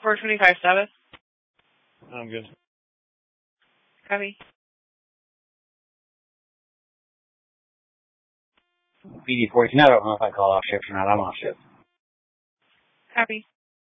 425 Sabbath. I'm good. Copy. BD-14, I don't know if I call off shift or not. I'm off shift. Copy.